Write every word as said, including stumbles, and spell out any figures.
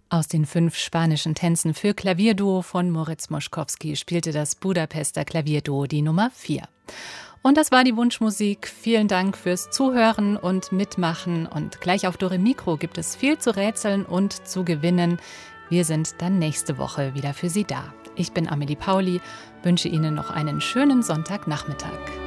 Aus den fünf spanischen Tänzen für Klavierduo von Moritz Moszkowski spielte das Budapester Klavierduo die Nummer vier. Und das war die Wunschmusik. Vielen Dank fürs Zuhören und Mitmachen. Und gleich auf Dore Mikro gibt es viel zu rätseln und zu gewinnen. Wir sind dann nächste Woche wieder für Sie da. Ich bin Amelie Pauli, wünsche Ihnen noch einen schönen Sonntagnachmittag.